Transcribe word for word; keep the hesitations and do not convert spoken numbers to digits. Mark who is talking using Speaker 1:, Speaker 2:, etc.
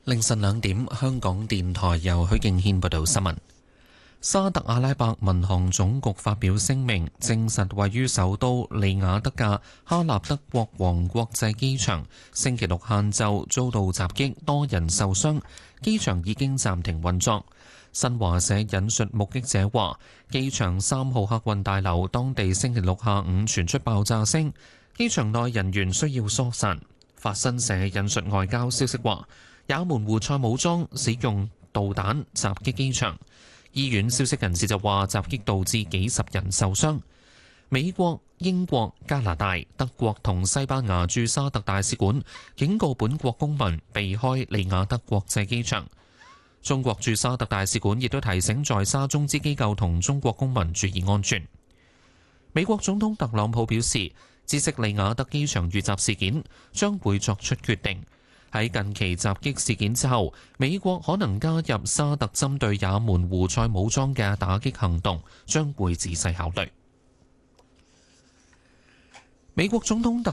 Speaker 1: 凌晨兩點，香港電台由許敬軒報道新聞。沙特阿拉伯民航總局發表聲明，證實位於首都利雅得嘅哈納德國王國際機場星期六晏晝遭到襲擊，多人受傷，機場已經暫停運作。新華社引述目擊者話，機場三號客運大樓當地星期六下午傳出爆炸聲，機場內人員需要疏散。法新社引述外交消息話，也門胡塞武裝使用導彈襲擊機場。醫院消息人士就話，襲擊導致幾十人受傷。美國、英國、加拿大、德國同西班牙駐沙特大使館警告本國公民避開利雅得國際機場。中國駐沙特大使館亦都提醒在沙中資機構同中國公民注意安全。美國總統特朗普表示，知悉利雅得機場遇襲事件，將會作出決定。喺近期襲擊事件之後，美國可能加入沙特針對也門胡塞武裝嘅打擊行動，將會仔細考慮。美國總統特